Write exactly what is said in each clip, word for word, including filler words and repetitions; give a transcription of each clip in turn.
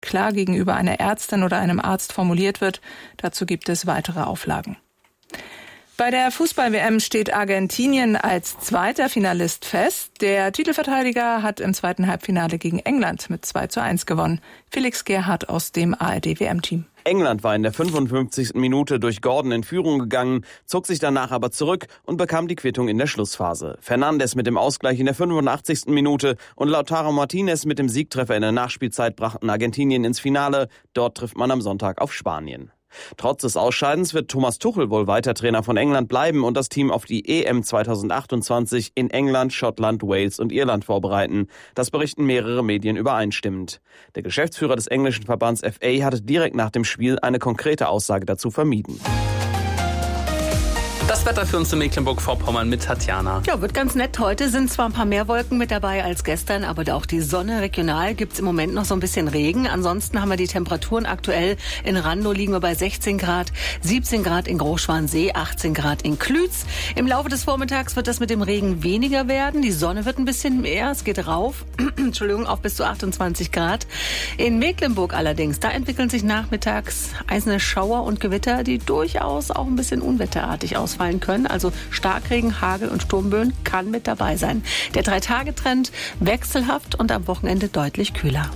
klar gegenüber einer Ärztin oder einem Arzt formuliert wird. Dazu gibt es weitere Auflagen. Bei der Fußball-W M steht Argentinien als zweiter Finalist fest. Der Titelverteidiger hat im zweiten Halbfinale gegen England mit zwei zu eins gewonnen. Felix Gerhardt aus dem A R D-W M-Team. England war in der fünfundfünfzigsten Minute durch Gordon in Führung gegangen, zog sich danach aber zurück und bekam die Quittung in der Schlussphase. Fernandes mit dem Ausgleich in der fünfundachtzigsten Minute und Lautaro Martinez mit dem Siegtreffer in der Nachspielzeit brachten Argentinien ins Finale. Dort trifft man am Sonntag auf Spanien. Trotz des Ausscheidens wird Thomas Tuchel wohl weiter Trainer von England bleiben und das Team auf die E M zweitausendachtundzwanzig in England, Schottland, Wales und Irland vorbereiten. Das berichten mehrere Medien übereinstimmend. Der Geschäftsführer des englischen Verbands F A hatte direkt nach dem Spiel eine konkrete Aussage dazu vermieden. Das Wetter für uns in Mecklenburg-Vorpommern mit Tatjana. Ja, wird ganz nett. Heute sind zwar ein paar mehr Wolken mit dabei als gestern, aber auch die Sonne. Regional gibt's im Moment noch so ein bisschen Regen. Ansonsten haben wir die Temperaturen aktuell. In Randow liegen wir bei sechzehn Grad, siebzehn Grad in Großschwansee, achtzehn Grad in Klütz. Im Laufe des Vormittags wird das mit dem Regen weniger werden. Die Sonne wird ein bisschen mehr. Es geht rauf. Entschuldigung, auf bis zu achtundzwanzig Grad. In Mecklenburg allerdings, da entwickeln sich nachmittags einzelne Schauer und Gewitter, die durchaus auch ein bisschen unwetterartig ausfallen können. Also Starkregen, Hagel und Sturmböen kann mit dabei sein. Der Drei-Tage-Trend wechselhaft und am Wochenende deutlich kühler.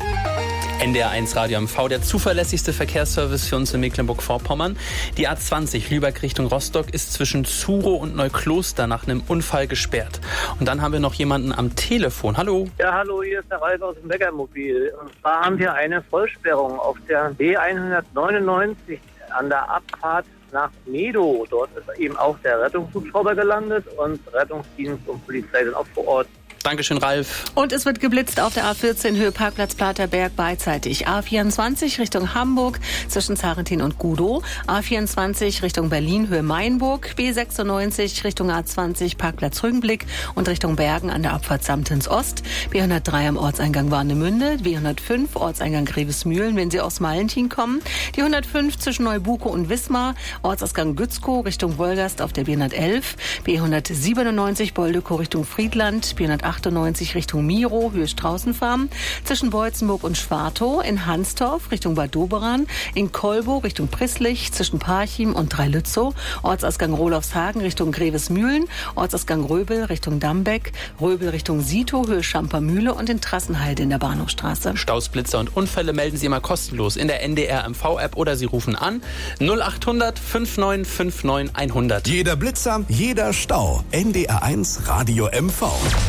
N D R eins Radio M V, der zuverlässigste Verkehrsservice für uns in Mecklenburg-Vorpommern. Die A zwanzig Lübeck Richtung Rostock ist zwischen Zurow und Neukloster nach einem Unfall gesperrt. Und dann haben wir noch jemanden am Telefon. Hallo. Ja, hallo, hier ist der Ralf aus dem Bäckermobil. Und zwar haben wir eine Vollsperrung auf der B hundertneunundneunzig an der Abfahrt nach Medow. Dort ist eben auch der Rettungshubschrauber gelandet und Rettungsdienst und Polizei sind auch vor Ort. Dankeschön, Ralf. Und es wird geblitzt auf der A vierzehn Höhe Parkplatz Platerberg beidseitig. A vierundzwanzig Richtung Hamburg zwischen Zarentin und Gudow. A vierundzwanzig Richtung Berlin Höhe Mainburg. B sechsundneunzig Richtung A zwanzig Parkplatz Rügenblick und Richtung Bergen an der Abfahrt Samtens Ost. B hundertdrei am Ortseingang Warnemünde. B hundertfünf Ortseingang Grevesmühlen, wenn Sie aus Malentin kommen. Die hundertfünf zwischen Neubuko und Wismar. Ortsausgang Gützkow Richtung Wolgast auf der B hundertelf. B hundertsiebenundneunzig Boldekow Richtung Friedland. B hundertachtundneunzig Richtung Miro, Höhe Straußenfarm, zwischen Beutzenburg und Schwartow, in Hansdorf Richtung Bad Doberan, in Kolbow Richtung Prisslich, zwischen Parchim und Dreilützow, Ortsausgang Rolofshagen Richtung Grevesmühlen, Ortsausgang Röbel Richtung Dambeck, Röbel Richtung Sito, Höhe Schampermühle und in Trassenheide in der Bahnhofstraße. Staus, Blitzer und Unfälle melden Sie immer kostenlos in der N D R M V-App oder Sie rufen an null achthundert neunundfünfzig neunundfünfzig hundert. Jeder Blitzer, jeder Stau. N D R eins Radio M V.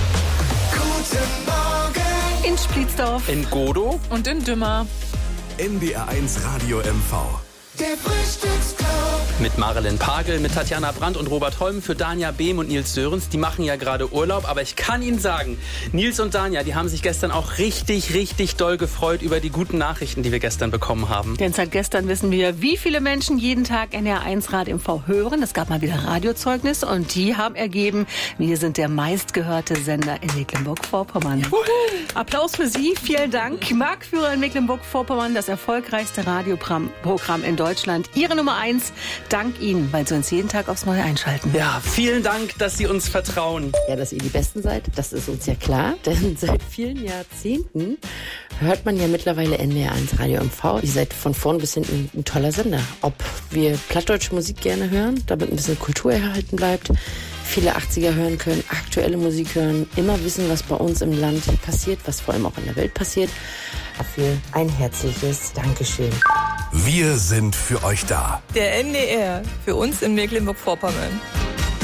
Guten Morgen. In Splitsdorf, In Godow Und in Dümmer. N D R eins Radio M V. Der Frühstücksclub. mit Marilyn Pagel, mit Tatjana Brandt und Robert Holm, für Danja Behm und Nils Sörens. Die machen ja gerade Urlaub, aber ich kann Ihnen sagen, Nils und Danja, die haben sich gestern auch richtig, richtig doll gefreut über die guten Nachrichten, die wir gestern bekommen haben. Denn seit gestern wissen wir, wie viele Menschen jeden Tag N D R eins Radio M V hören. Es gab mal wieder Radiozeugnis und die haben ergeben, wir sind der meistgehörte Sender in Mecklenburg-Vorpommern. Applaus für Sie, vielen Dank. Marktführer in Mecklenburg-Vorpommern, das erfolgreichste Radioprogramm in Deutschland. Ihre Nummer eins, dank Ihnen, weil Sie uns jeden Tag aufs Neue einschalten. Ja, vielen Dank, dass Sie uns vertrauen. Ja, dass ihr die Besten seid, das ist uns ja klar, denn seit vielen Jahrzehnten hört man ja mittlerweile N D R eins Radio M V. Ihr seid von vorn bis hinten ein toller Sender. Ob wir plattdeutsche Musik gerne hören, damit ein bisschen Kultur erhalten bleibt, viele achtziger hören können, aktuelle Musik hören, immer wissen, was bei uns im Land passiert, was vor allem auch in der Welt passiert. Dafür ein herzliches Dankeschön. Wir sind für euch da. Der N D R, für uns in Mecklenburg-Vorpommern.